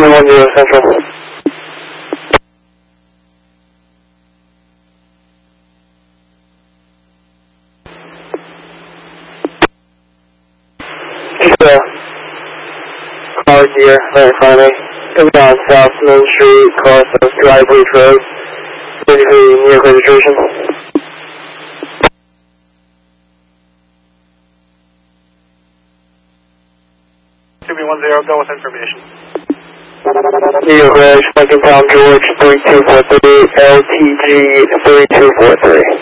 210 Central. Just car here, right in front of me. Coming down South Main Street, cross of Dry Bleach Road. Basically near registration. Go with information. New York Reg, Lincoln Tom George 3243, LTG 3243.